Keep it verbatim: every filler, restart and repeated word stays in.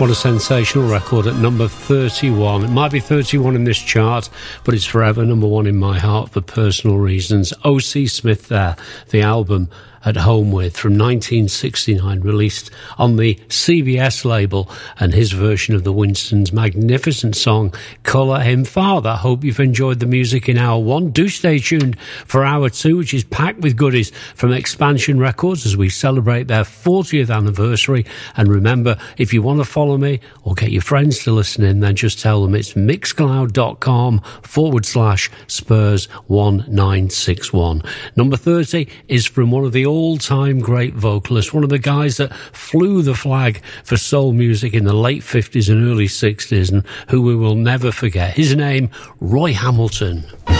What a sensational record at number thirty-one. It might be thirty-one in this chart, but it's forever number one in my heart for personal reasons. O C Smith there, the album At Home With from nineteen sixty-nine, released on the C B S label, and his version of the Winstons' magnificent song Colour Him Father. Hope you've enjoyed the music in hour one. Do stay tuned for hour two, which is packed with goodies from Expansion Records as we celebrate their fortieth anniversary. And remember, if you want to follow me or get your friends to listen in, then just tell them it's mixcloud.com forward slash Spurs one nine six one. Number thirty is from one of the all-time great vocalists, one of the guys that flew the flag for soul music in the late fifties and early sixties, and who we will never forget. His name, Roy Hamilton.